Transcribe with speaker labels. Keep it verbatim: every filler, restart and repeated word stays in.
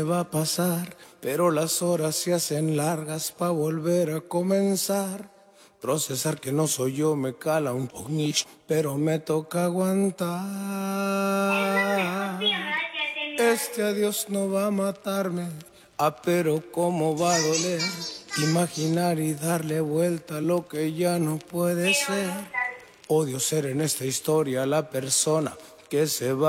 Speaker 1: va a pasar, pero las horas se hacen largas pa' volver a comenzar. Procesar que no soy yo me cala un poquito, pero me toca aguantar. Este adiós no va a matarme, ah, pero cómo va a doler. Imaginar y darle vuelta a lo que ya no puede ser. Odio ser en esta historia la persona que se va.